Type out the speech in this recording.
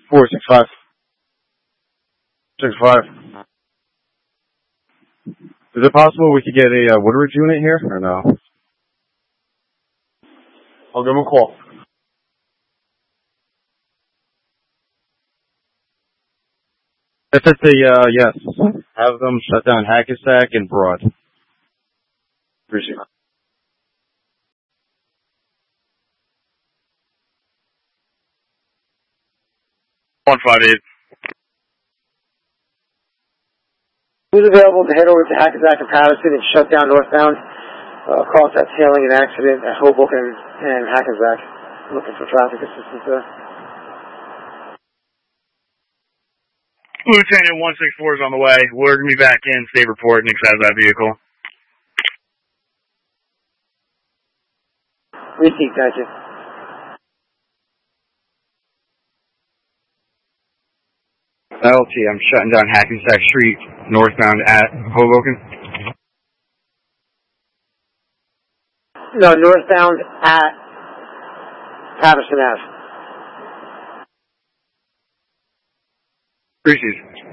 465. 65. Is it possible we could get a Woodridge unit here, or no? I'll give him a call. If it's a, yes. Have them shut down Hackensack and Broad. Appreciate it. 158. Who's available to head over to Hackensack and Patterson and shut down northbound? Call that's hailing an accident at Hoboken and Hackensack. Looking for traffic assistance there. Lieutenant 164 is on the way. Working me back in. State report. Nix has that vehicle. Receipt, thank you. LT, I'm shutting down Hackensack Street, northbound at Hoboken. No, northbound at Patterson Ave. Appreciate it.